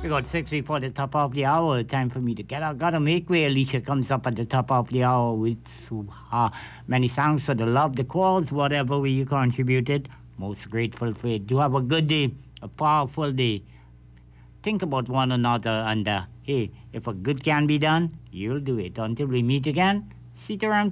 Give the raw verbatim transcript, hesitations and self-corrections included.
We got six before the top of the hour. Time for me to get out. Gotta make way. Alicia comes up at the top of the hour with uh, many songs for the love, the calls, whatever way you contributed. Most grateful for it. Do have a good day, a powerful day. Think about one another and uh, hey, if a good can be done, you'll do it. Until we meet again, sit around.